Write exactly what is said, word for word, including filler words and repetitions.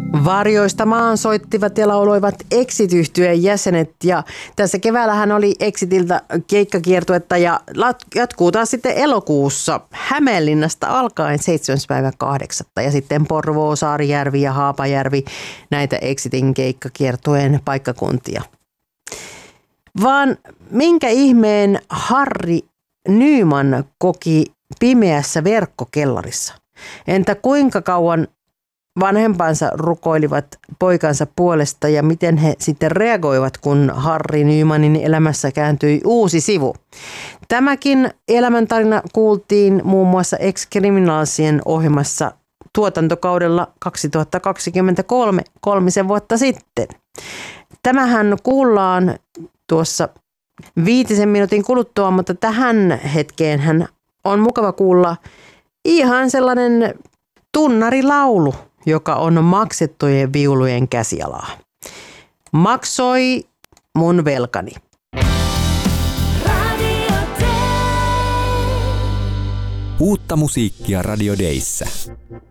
Varjoista maan soittivat ja lauloivat Exit-yhtyeen jäsenet ja tässä keväällähän oli Exitiltä keikkakiertuetta ja jatkuu taas sitten elokuussa Hämeenlinnasta alkaen seitsemäs päivä kahdeksatta ja sitten Porvoo, Saarijärvi ja Haapajärvi näitä Exitin keikkakiertueen paikkakuntia. Vaan minkä ihmeen Harri Nyman koki pimeässä verkkokellarissa? Entä kuinka kauan vanhempansa rukoilivat poikansa puolesta ja miten he sitten reagoivat, kun Harri Nymanin elämässä kääntyi uusi sivu? Tämäkin elämäntarina kuultiin muun muassa Ex-Criminalsien ohjelmassa tuotantokaudella kaksituhattakaksikymmentäkolme, kolmisen vuotta sitten. Tämähän kuullaan tuossa viitisen minuutin kuluttua, mutta tähän hetkeen hän on mukava kuulla ihan sellainen tunnarilaulu, joka on maksettujen viulujen käsialaa. Maksoi mun velkani. Uutta musiikkia Radio Dayssä.